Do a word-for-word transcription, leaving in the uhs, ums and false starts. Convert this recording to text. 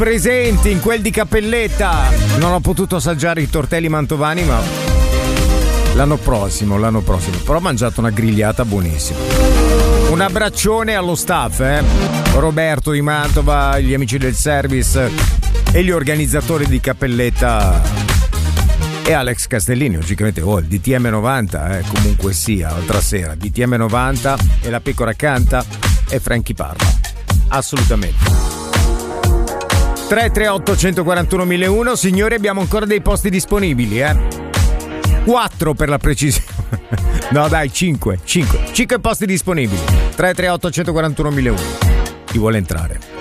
presenti in quel di Cappelletta. Non ho potuto assaggiare i tortelli mantovani, ma l'anno prossimo, l'anno prossimo. Però ho mangiato una grigliata buonissima. Un abbraccione allo staff, eh? Roberto di Mantova, gli amici del service e gli organizzatori di Cappelletta e Alex Castellini, logicamente. Oh, il D T M novanta, eh, comunque sia, l'altra sera D T M novanta e la pecora canta e Franchi parla, assolutamente. Tre tre otto uno quattro uno uno uno, signori, abbiamo ancora dei posti disponibili, eh? quattro per la precisione. No dai, cinque, cinque, cinque posti disponibili. Tre tre otto uno quattro uno uno uno. Chi vuole entrare?